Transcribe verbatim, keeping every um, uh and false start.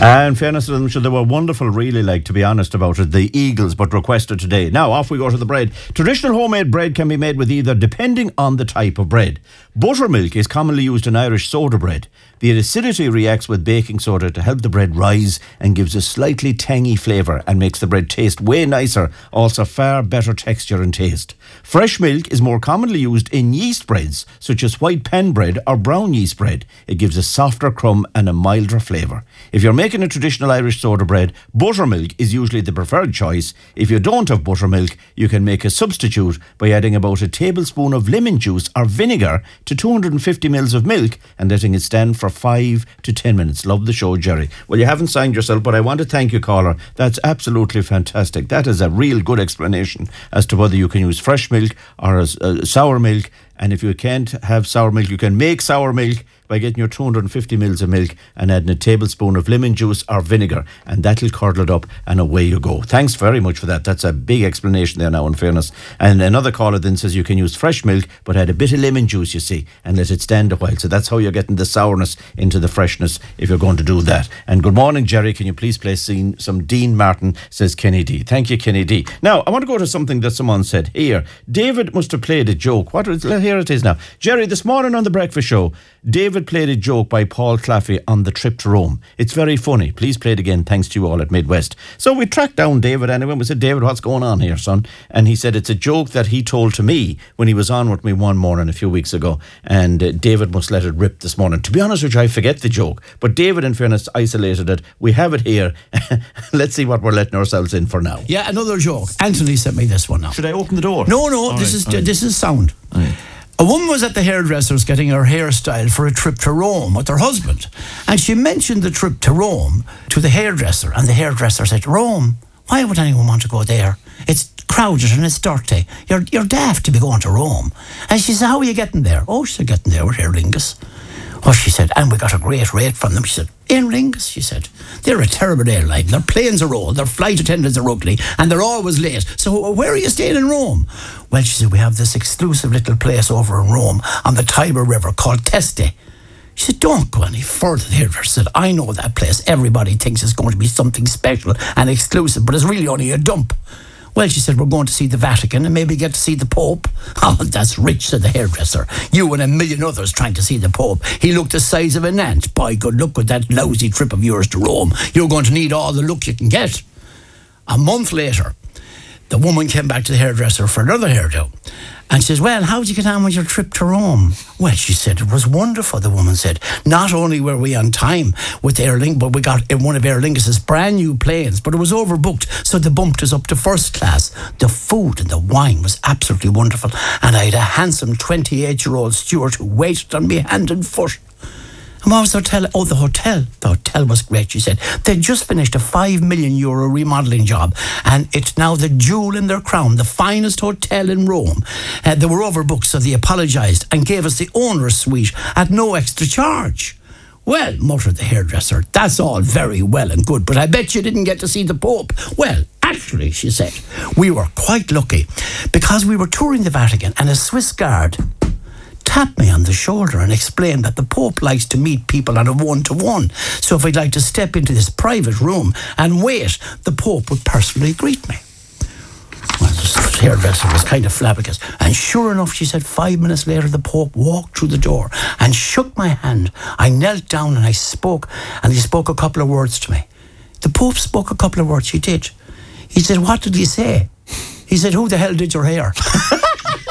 Uh, in fairness to them, sure, they were wonderful, really, like, to be honest about it, the Eagles, but requested today. Now, off we go to the bread. Traditional homemade bread can be made with either, depending on the type of bread. Buttermilk is commonly used in Irish soda bread. The acidity reacts with baking soda to help the bread rise and gives a slightly tangy flavour and makes the bread taste way nicer, also far better texture and taste. Fresh milk is more commonly used in yeast breads, such as white pan bread or brown yeast bread. It gives a softer crumb and a milder flavour. If you're making a traditional Irish soda bread, buttermilk is usually the preferred choice. If you don't have buttermilk, you can make a substitute by adding about a tablespoon of lemon juice or vinegar to two hundred fifty mils of milk and letting it stand for five to ten minutes. Love the show, Jerry. Well, you haven't signed yourself, but I want to thank you, caller. That's absolutely fantastic. That is a real good explanation as to whether you can use fresh milk or a, a sour milk. And if you can't have sour milk, you can make sour milk by getting your two hundred fifty mils of milk and adding a tablespoon of lemon juice or vinegar, and that'll curdle it up, and away you go. Thanks very much for that. That's a big explanation there now, in fairness. And another caller then says you can use fresh milk, but add a bit of lemon juice, you see, and let it stand a while. So that's how you're getting the sourness into the freshness if you're going to do that. And good morning, Jerry. Can you please play scene, some Dean Martin, says Kenny D. Thank you, Kenny D. Now, I want to go to something that someone said here. David must have played a joke. What is, here it is now. Jerry, this morning on The Breakfast Show, David played a joke by Paul Claffey on the trip to Rome. It's very funny. Please play it again. Thanks to you all at Midwest. So we tracked down David anyway. We said, David, what's going on here, son? And he said it's a joke that he told to me when he was on with me one morning a few weeks ago. And uh, David must let it rip this morning. To be honest with you, I forget the joke. But David, in fairness, isolated it. We have it here. Let's see what we're letting ourselves in for now. Yeah, another joke. Anthony sent me this one now. Should I open the door? No, no. All this right, is right. This is sound. Right. A woman was at the hairdresser's getting her hairstyle for a trip to Rome with her husband. And she mentioned the trip to Rome to the hairdresser. And the hairdresser said, Rome? Why would anyone want to go there? It's crowded and it's dirty. You're, you're daft to be going to Rome. And she said, how are you getting there? Oh, she said, getting there with Aer Lingus. Oh, she said, and we got a great rate from them. She said, Aer Lingus, she said, they're a terrible airline. Their planes are old, their flight attendants are ugly, and they're always late. So where are you staying in Rome? Well, she said, we have this exclusive little place over in Rome on the Tiber River called Teste. She said, don't go any further. The hairdresser said, I know that place. Everybody thinks it's going to be something special and exclusive, but it's really only a dump. Well, she said, we're going to see the Vatican and maybe get to see the Pope. Oh, that's rich, said the hairdresser. You and a million others trying to see the Pope. He looked the size of an ant. Boy, good luck with that lousy trip of yours to Rome. You're going to need all the luck you can get. A month later, the woman came back to the hairdresser for another hairdo. And she says, well, how did you get on with your trip to Rome? Well, she said, it was wonderful, the woman said. Not only were we on time with Aer Lingus, but we got in one of Aer Lingus' brand new planes, but it was overbooked, so they bumped us up to first class. The food and the wine was absolutely wonderful, and I had a handsome twenty-eight-year-old steward who waited on me hand and foot. And what was the hotel? Oh, the hotel. The hotel was great, she said. They'd just finished a five million euro remodelling job, and it's now the jewel in their crown, the finest hotel in Rome. Uh, they were overbooked, so they apologised and gave us the owner's suite at no extra charge. Well, muttered the hairdresser, that's all very well and good, but I bet you didn't get to see the Pope. Well, actually, she said, we were quite lucky because we were touring the Vatican and a Swiss guard tapped me on the shoulder and explained that the Pope likes to meet people on a one-to-one. So if I'd like to step into this private room and wait, the Pope would personally greet me. Well, the hairdresser was kind of flabbergasted. And sure enough, she said, five minutes later, the Pope walked through the door and shook my hand. I knelt down and I spoke, and he spoke a couple of words to me. The Pope spoke a couple of words, he did. He said, what did he say? He said, who the hell did your hair?